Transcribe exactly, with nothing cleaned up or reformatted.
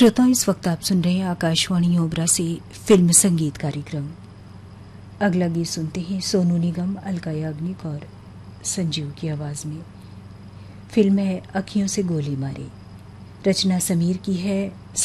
श्रोताओं, इस वक्त आप सुन रहे हैं आकाशवाणी ओबरा से फिल्म संगीत कार्यक्रम। अगला गीत सुनते हैं सोनू निगम, अलका याग्निक और संजीव की आवाज में। फिल्म है अखियों से गोली मारे। रचना समीर की है,